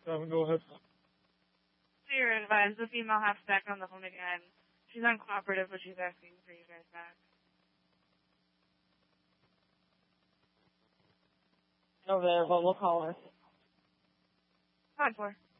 Go ahead. So you're advised the female hops back on the phone again. She's uncooperative, but she's asking for you guys back. Over there, but we'll call her. On 4.